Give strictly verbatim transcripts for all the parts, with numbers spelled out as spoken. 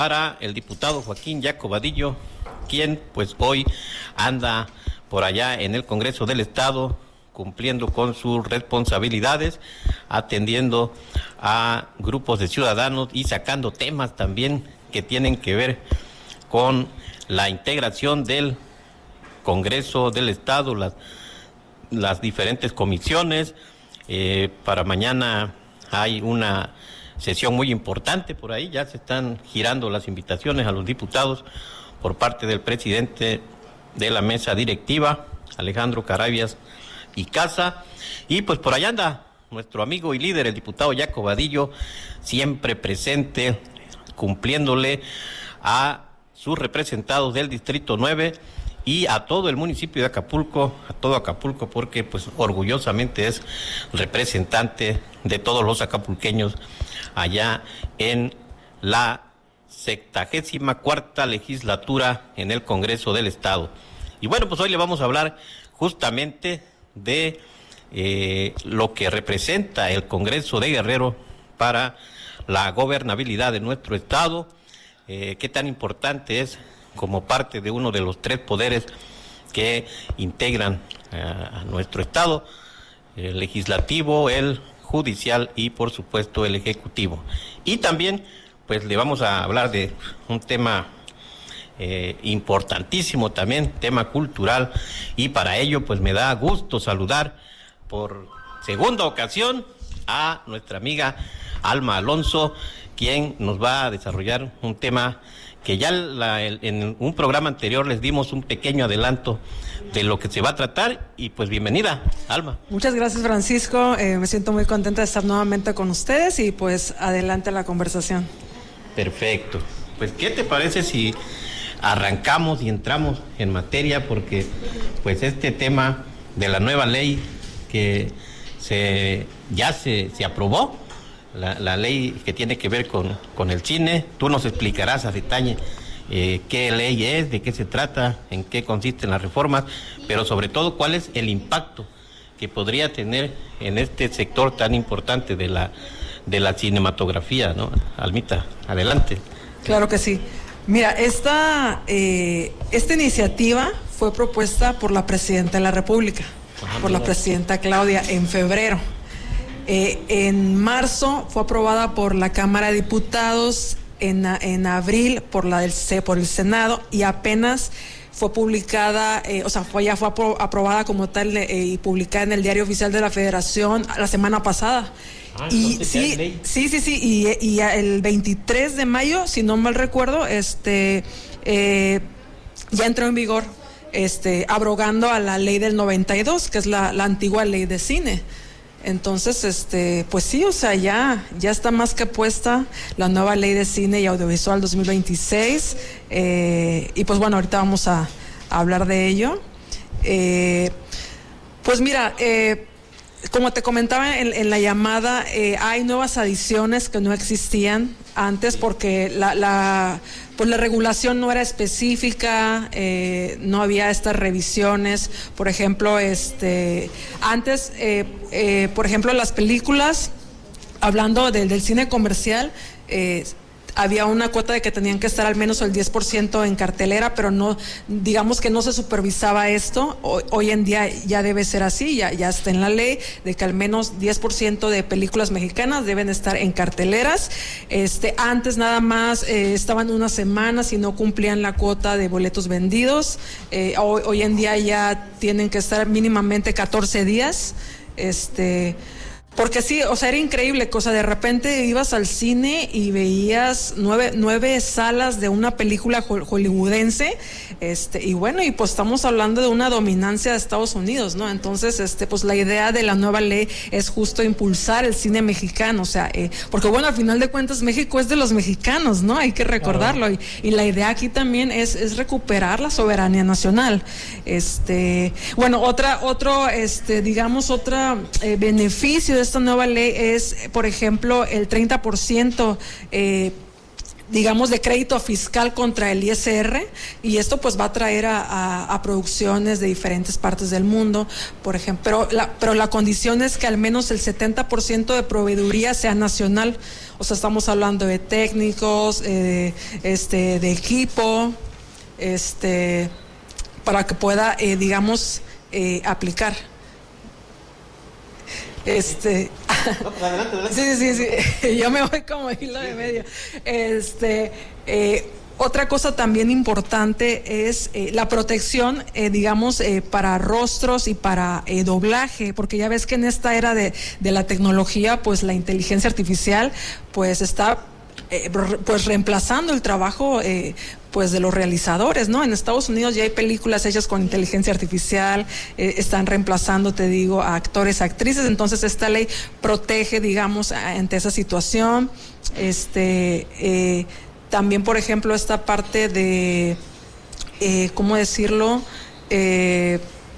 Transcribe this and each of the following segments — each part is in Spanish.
para el diputado Joaquín Yaco Vadillo, quien pues hoy anda por allá en el Congreso del Estado cumpliendo con sus responsabilidades, atendiendo a grupos de ciudadanos y sacando temas también que tienen que ver con la integración del Congreso del Estado, las, las diferentes comisiones. Eh, para mañana hay una sesión muy importante por ahí, ya se están girando las invitaciones a los diputados por parte del presidente de la mesa directiva, Alejandro Carabias y Casa, y pues por allá anda nuestro amigo y líder, el diputado Yaco Vadillo, siempre presente, cumpliéndole a sus representados del Distrito nueve y a todo el municipio de Acapulco, a todo Acapulco, porque pues orgullosamente es representante de todos los acapulqueños allá en la sexagésima cuarta legislatura en el Congreso del Estado. Y bueno, pues hoy le vamos a hablar justamente de eh, lo que representa el Congreso de Guerrero para la gobernabilidad de nuestro Estado, eh, qué tan importante es como parte de uno de los tres poderes que integran eh, a nuestro Estado, el legislativo, el judicial y por supuesto el ejecutivo. Y también pues le vamos a hablar de un tema eh, importantísimo también, tema cultural, y para ello pues me da gusto saludar por segunda ocasión a nuestra amiga Alma Alonso, quien nos va a desarrollar un tema que ya la, el, en un programa anterior les dimos un pequeño adelanto de lo que se va a tratar, y pues bienvenida, Alma. Muchas gracias, Francisco, eh, me siento muy contenta de estar nuevamente con ustedes y pues adelante la conversación. Perfecto, pues ¿qué te parece si arrancamos y entramos en materia? Porque pues este tema de la nueva ley que se ya se, se aprobó, La, la ley que tiene que ver con, con el cine, tú nos explicarás a detalle eh, qué ley es, de qué se trata, en qué consisten las reformas, pero sobre todo cuál es el impacto que podría tener en este sector tan importante de la, de la cinematografía, ¿no? Almita, adelante. Claro que sí. Mira, esta, eh, esta iniciativa fue propuesta por la Presidenta de la República, ah, por mira. la Presidenta Claudia, en febrero. Eh, en marzo fue aprobada por la Cámara de Diputados, en, en abril por la del por el Senado, y apenas fue publicada, eh, o sea, fue, ya fue apro aprobada como tal eh, y publicada en el Diario Oficial de la Federación la semana pasada. Ah, y sí, sí, sí, sí, y, y el veintitrés de mayo, si no mal recuerdo, este eh, ya entró en vigor, este, abrogando a la ley del noventa y dos, que es la, la antigua ley de cine. Entonces, este, pues sí, o sea, ya, ya está más que puesta la nueva ley de cine y audiovisual dos mil veintiséis, eh, y pues bueno, ahorita vamos a, a hablar de ello. Eh, pues mira, eh, como te comentaba en, en la llamada, eh, hay nuevas adiciones que no existían antes porque la, la, pues la regulación no era específica, eh, no había estas revisiones. Por ejemplo, este, antes, eh, eh, por ejemplo, las películas, hablando del, del cine comercial, eh, había una cuota de que tenían que estar al menos el diez por ciento en cartelera, pero no, digamos que no se supervisaba esto. Hoy, hoy en día ya debe ser así, ya, ya está en la ley de que al menos diez por ciento de películas mexicanas deben estar en carteleras. Este, antes nada más eh, estaban unas semanas y no cumplían la cuota de boletos vendidos. Eh, hoy, hoy en día ya tienen que estar mínimamente catorce días. Este... Porque sí, o sea, era increíble, cosa de repente ibas al cine y veías nueve, nueve salas de una película hollywoodense, este, y bueno, y pues estamos hablando de una dominancia de Estados Unidos, ¿no? Entonces, este, pues la idea de la nueva ley es justo impulsar el cine mexicano, o sea, eh, porque bueno, al final de cuentas México es de los mexicanos, ¿no? Hay que recordarlo, y, y la idea aquí también es, es recuperar la soberanía nacional. Este, bueno, otra, otro, este, digamos, otra eh, beneficio de esta nueva ley es, por ejemplo, el treinta por ciento eh, digamos, de crédito fiscal contra el I S R, y esto pues va a traer a, a, a producciones de diferentes partes del mundo, por ejemplo, pero la, pero la condición es que al menos el setenta por ciento de proveeduría sea nacional, o sea, estamos hablando de técnicos, eh, este, de equipo, este, para que pueda, eh, digamos, eh, aplicar. Este, no, pues adelante, adelante. sí, sí, sí, yo me voy como hilo de medio. Este, eh, otra cosa también importante es eh, la protección, eh, digamos, eh, para rostros y para eh, doblaje, porque ya ves que en esta era de, de la tecnología, pues la inteligencia artificial, pues está Eh, pues reemplazando el trabajo eh, pues de los realizadores, ¿no? En Estados Unidos ya hay películas hechas con inteligencia artificial, eh, están reemplazando, te digo, a actores, actrices, entonces esta ley protege, digamos, ante esa situación. Este, eh, también, por ejemplo, esta parte de, eh, ¿cómo decirlo? Eh,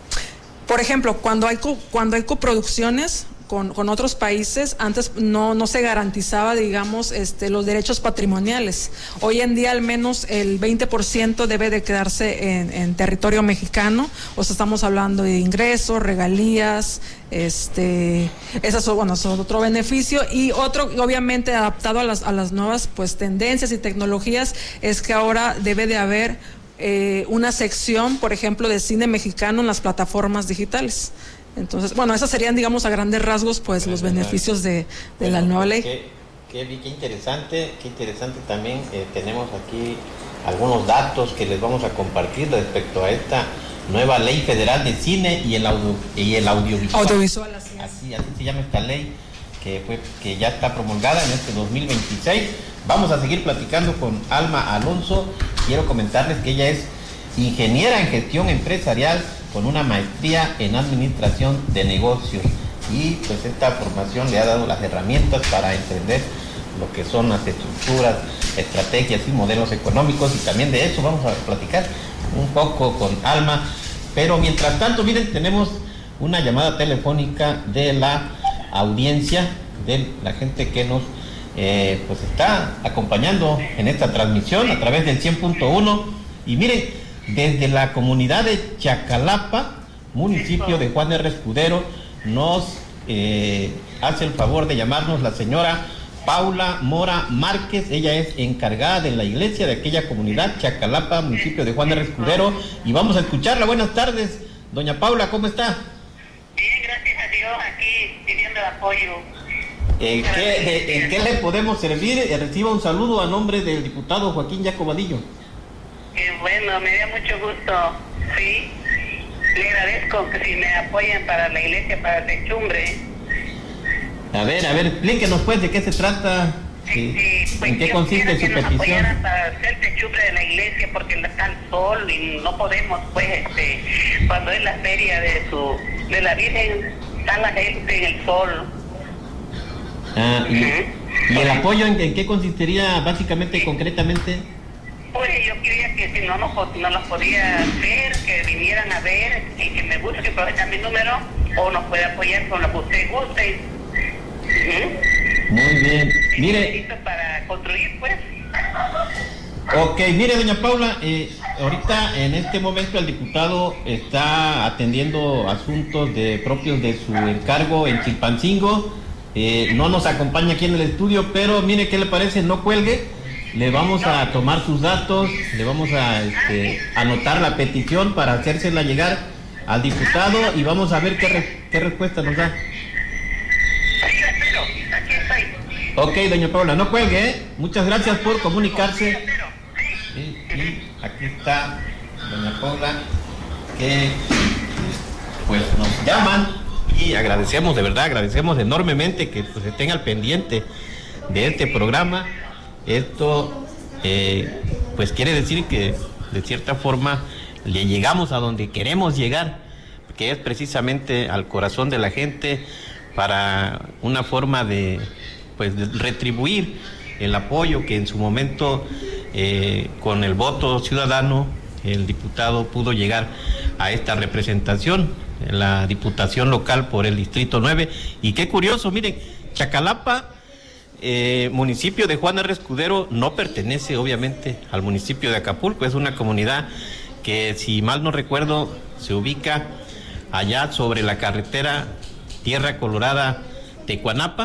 por ejemplo, cuando hay co cuando hay coproducciones Con, con otros países, antes no, no se garantizaba, digamos, este, los derechos patrimoniales. Hoy en día al menos el veinte por ciento debe de quedarse en, en territorio mexicano, o sea, estamos hablando de ingresos, regalías, este, esas son, bueno, son otro beneficio, y otro, obviamente, adaptado a las, a las nuevas, pues, tendencias y tecnologías, es que ahora debe de haber eh, una sección, por ejemplo, de cine mexicano en las plataformas digitales. Entonces, bueno, esos serían, digamos, a grandes rasgos, pues, los beneficios de, de bueno, la nueva ley. Qué, qué, qué interesante, qué interesante también. Eh, tenemos aquí algunos datos que les vamos a compartir respecto a esta nueva ley federal de cine y el audio y el audiovisual. Audiovisual, así es. Así, así se llama esta ley que fue que ya está promulgada en este dos mil veintiséis. Vamos a seguir platicando con Alma Alonso. Quiero comentarles que ella es ingeniera en gestión empresarial con una maestría en administración de negocios, y pues esta formación le ha dado las herramientas para entender lo que son las estructuras, estrategias y modelos económicos, y también de eso vamos a platicar un poco con Alma. Pero mientras tanto, miren, tenemos una llamada telefónica de la audiencia, de la gente que nos eh, pues está acompañando en esta transmisión a través del cien punto uno, y miren, desde la comunidad de Chacalapa, municipio de Juan R. Escudero, nos eh, hace el favor de llamarnos la señora Paula Mora Márquez. Ella es encargada de la iglesia de aquella comunidad, Chacalapa, municipio de Juan R. Escudero, y vamos a escucharla. Buenas tardes, doña Paula, ¿cómo está? Bien, gracias a Dios, aquí pidiendo el apoyo. ¿En qué, de, ¿En qué le podemos servir? Reciba un saludo a nombre del diputado Joaquín Yaco Vadillo. Eh, bueno, me da mucho gusto, sí. Le agradezco que si me apoyan para la iglesia, para el techumbre. A ver, a ver, explíquenos pues de qué se trata, sí, sí, pues en qué consiste su que nos petición. Apoyaran para hacer techumbre de la iglesia, porque está el sol y no podemos, pues, este, cuando es la feria de su, de la Virgen, está la gente en el sol. Ah, y, uh-huh. ¿Y el apoyo en, en qué consistiría básicamente, sí. concretamente? Pues yo quería que si no nos no los podía ver, que vinieran a ver y que me busquen, pero está mi número, o nos puede apoyar con lo que usted guste. Uh-huh. Muy bien. Y mire. Para construir, pues. Ok, mire, doña Paula, eh, ahorita en este momento el diputado está atendiendo asuntos de propios de su encargo en Chilpancingo. Eh, no nos acompaña aquí en el estudio, pero mire, ¿qué le parece? No cuelgue. Le vamos a tomar sus datos, le vamos a este, anotar la petición para hacérsela llegar al diputado, y vamos a ver qué, re, qué respuesta nos da. Ok, doña Paula, no cuelgue, ¿eh? Muchas gracias por comunicarse. Y, y aquí está doña Paula, que pues nos llaman, y agradecemos, de verdad, agradecemos enormemente que pues, estén al pendiente de este programa. Esto eh, pues quiere decir que de cierta forma le llegamos a donde queremos llegar, que es precisamente al corazón de la gente, para una forma de pues de retribuir el apoyo que en su momento eh, con el voto ciudadano el diputado pudo llegar a esta representación, la diputación local por el distrito nueve. Y qué curioso, miren, Chacalapa eh, municipio de Juan R. Escudero no pertenece obviamente al municipio de Acapulco, es una comunidad que, si mal no recuerdo, se ubica allá sobre la carretera Tierra Colorada Tecuanapa,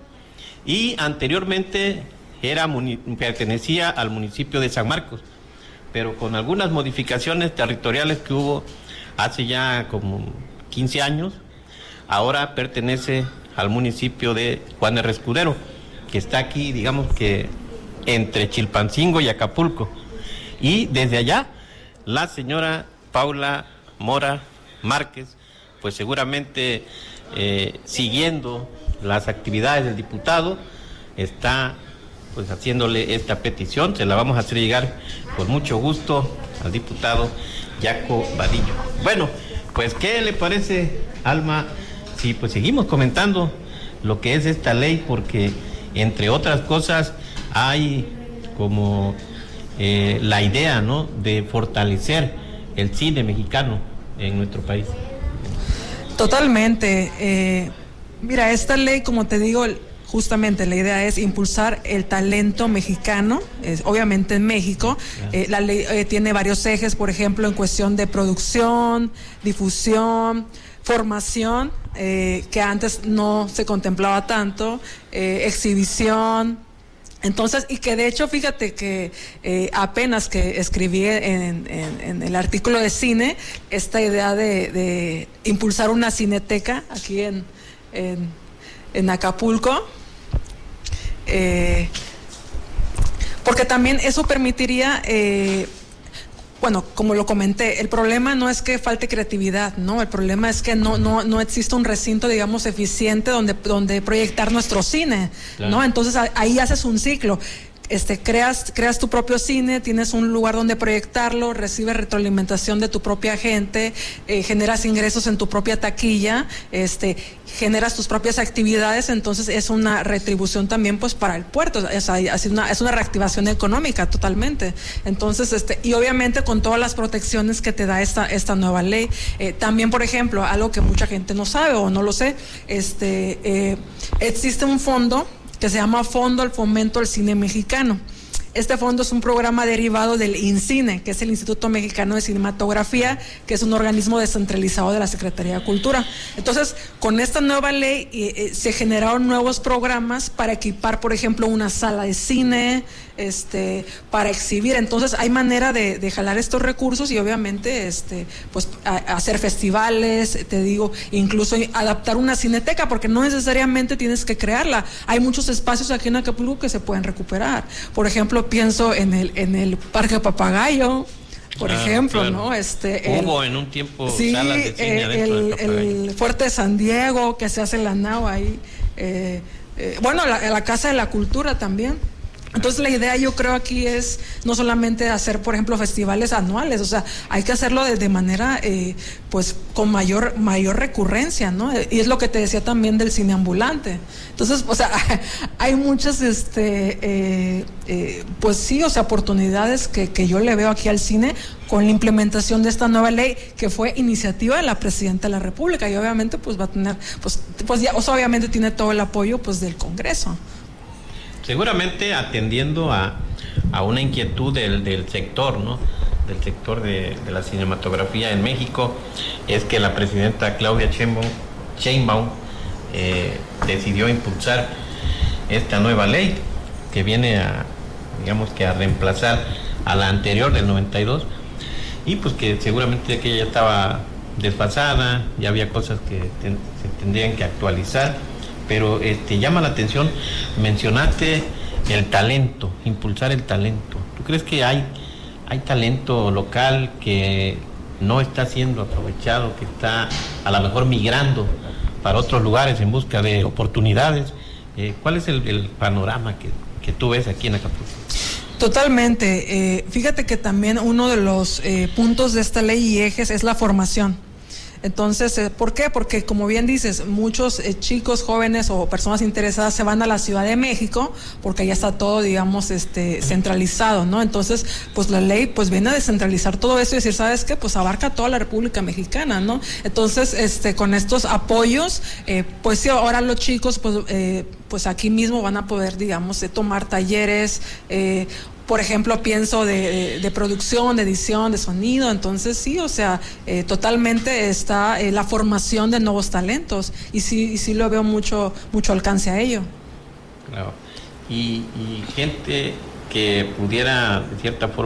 y anteriormente era pertenecía al municipio de San Marcos, pero con algunas modificaciones territoriales que hubo hace ya como quince años, ahora pertenece al municipio de Juan R. Escudero, que está aquí, digamos que entre Chilpancingo y Acapulco. Y desde allá, la señora Paula Mora Márquez, pues seguramente eh, siguiendo las actividades del diputado, está pues haciéndole esta petición. Se la vamos a hacer llegar con mucho gusto al diputado Yaco Vadillo. Bueno, pues ¿qué le parece, Alma, si pues seguimos comentando lo que es esta ley? Porque entre otras cosas hay como eh, la idea, ¿no?, de fortalecer el cine mexicano en nuestro país. Totalmente. Eh, mira, esta ley, como te digo, justamente la idea es impulsar el talento mexicano, eh, obviamente en México. Eh, la ley eh, tiene varios ejes, por ejemplo, en cuestión de producción, difusión, formación, eh, que antes no se contemplaba tanto, eh, exhibición. Entonces, y que de hecho, fíjate que eh, apenas que escribí en, en, en el artículo de cine, esta idea de, de impulsar una cineteca aquí en, en, en Acapulco, eh, porque también eso permitiría, eh, bueno, como lo comenté, el problema no es que falte creatividad, ¿no? El problema es que no no no existe un recinto, digamos, eficiente donde donde proyectar nuestro cine, claro, ¿no? Entonces ahí haces un ciclo. Este, creas, creas tu propio cine, tienes un lugar donde proyectarlo, recibes retroalimentación de tu propia gente, eh, generas ingresos en tu propia taquilla, este, generas tus propias actividades, entonces es una retribución también pues para el puerto, es, es, una, es una reactivación económica totalmente. Entonces, este, y obviamente con todas las protecciones que te da esta, esta nueva ley. Eh, también, por ejemplo, algo que mucha gente no sabe o no lo sé, este, eh, existe un fondo que se llama Fondo al Fomento del Cine Mexicano. Este fondo es un programa derivado del INCINE, que es el Instituto Mexicano de Cinematografía, que es un organismo descentralizado de la Secretaría de Cultura. Entonces, con esta nueva ley eh, eh, se generaron nuevos programas para equipar, por ejemplo, una sala de cine, este, para exhibir. Entonces, hay manera de, de jalar estos recursos y obviamente, este, pues, a, a hacer festivales, te digo, incluso adaptar una cineteca, porque no necesariamente tienes que crearla. Hay muchos espacios aquí en Acapulco que se pueden recuperar. Por ejemplo, pienso en el en el Parque Papagayo, por ah, ejemplo, claro, ¿no? Este hubo el, en un tiempo sí, salas de cine eh, adentro el, del Papagayo. El Fuerte de San Diego, que se hace en la nao ahí, eh, eh, bueno, la, la Casa de la Cultura también. Entonces la idea, yo creo, aquí es no solamente hacer, por ejemplo, festivales anuales, o sea, hay que hacerlo de, de manera, eh, pues, con mayor mayor recurrencia, ¿no? Y es lo que te decía también del cine ambulante. Entonces, o sea, hay muchas, este, eh, eh, pues sí, o sea, oportunidades que, que yo le veo aquí al cine con la implementación de esta nueva ley, que fue iniciativa de la Presidenta de la República, y obviamente, pues, va a tener, pues, pues ya, o sea, obviamente tiene todo el apoyo, pues, del Congreso. Seguramente atendiendo a, a una inquietud del, del sector, ¿no? Del sector de, de la cinematografía en México, es que la presidenta Claudia Sheinbaum, Sheinbaum eh, decidió impulsar esta nueva ley que viene a, digamos que a reemplazar a la anterior del noventa y dos, y pues que seguramente aquella ya estaba desfasada, ya había cosas que ten, se tendrían que actualizar. Pero este, llama la atención, mencionaste el talento, impulsar el talento. ¿Tú crees que hay, hay talento local que no está siendo aprovechado, que está a lo mejor migrando para otros lugares en busca de oportunidades? Eh, ¿Cuál es el, el panorama que, que tú ves aquí en Acapulco? Totalmente. Eh, fíjate que también uno de los eh, puntos de esta ley y ejes es la formación. Entonces, eh, ¿por qué? Porque como bien dices, muchos eh, chicos, jóvenes o personas interesadas se van a la Ciudad de México porque ya está todo, digamos, este centralizado, ¿no? Entonces, pues la ley pues viene a descentralizar todo eso y decir, ¿sabes qué? Pues abarca toda la República Mexicana, ¿no? Entonces, este con estos apoyos, eh, pues sí, ahora los chicos, pues, eh, pues aquí mismo van a poder, digamos, eh, tomar talleres, eh, por ejemplo, pienso de, de, de producción, de edición, de sonido. Entonces sí, o sea, eh, totalmente está eh, la formación de nuevos talentos y sí, y sí lo veo mucho, mucho alcance a ello. Claro. Y, y gente que pudiera, de cierta forma,